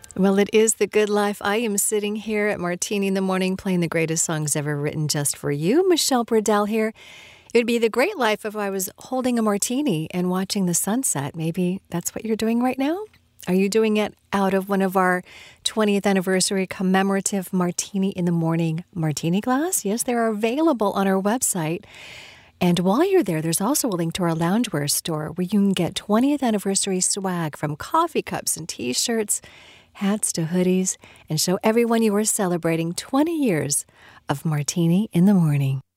Well, it is the good life. I am sitting here at Martini in the Morning playing the greatest songs ever written just for you. Michelle Burdell here. It would be the great life if I was holding a martini and watching the sunset. Maybe that's what you're doing right now? Are you doing it out of one of our 20th anniversary commemorative Martini in the Morning martini glass? Yes, they are available on our website. And while you're there, there's also a link to our loungewear store where you can get 20th anniversary swag from coffee cups and T-shirts, hats to hoodies, and show everyone you are celebrating 20 years of Martini in the Morning.